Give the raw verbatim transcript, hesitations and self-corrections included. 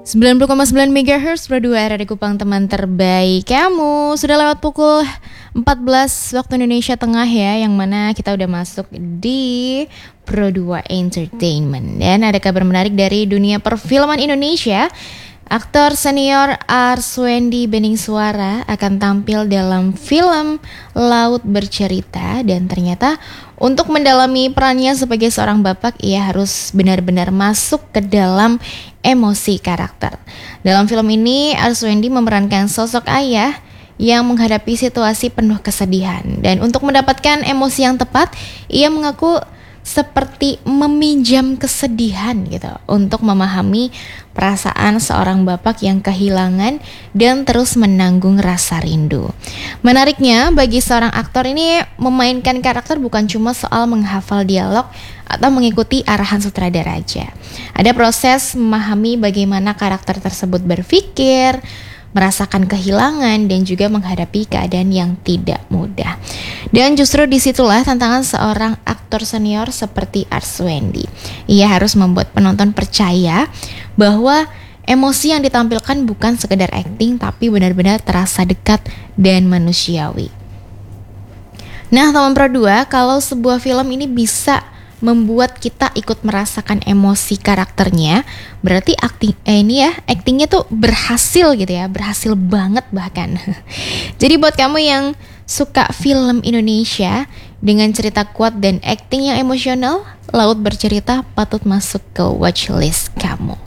sembilan puluh koma sembilan megahertz Pro dua R A D Kupang, teman terbaik kamu. Sudah lewat pukul empat belas waktu Indonesia Tengah ya, yang mana kita udah masuk di Pro dua Entertainment. Dan ada kabar menarik dari dunia perfilman Indonesia. Aktor senior Arswendi Beningsuara akan tampil dalam film Laut Bercerita. Dan ternyata untuk mendalami perannya sebagai seorang bapak, ia harus benar-benar masuk ke dalam emosi karakter. Dalam film ini, Arswendi memerankan sosok ayah yang menghadapi situasi penuh kesedihan. Dan untuk mendapatkan emosi yang tepat, ia mengaku seperti meminjam kesedihan gitu untuk memahami perasaan seorang bapak yang kehilangan dan terus menanggung rasa rindu. Menariknya, bagi seorang aktor ini, memainkan karakter bukan cuma soal menghafal dialog atau mengikuti arahan sutradara aja. Ada proses memahami bagaimana karakter tersebut berpikir, merasakan kehilangan, dan juga menghadapi keadaan yang tidak mudah. Dan justru disitulah tantangan seorang aktor senior seperti Arswendi. Ia harus membuat penonton percaya bahwa emosi yang ditampilkan bukan sekedar akting, tapi benar-benar terasa dekat dan manusiawi. Nah, teman Pro dua, kalau sebuah film ini bisa membuat kita ikut merasakan emosi karakternya, berarti akting eh ini ya aktingnya tuh berhasil gitu ya, berhasil banget bahkan. Jadi buat kamu yang suka film Indonesia dengan cerita kuat dan akting yang emosional, Laut Bercerita patut masuk ke watchlist kamu.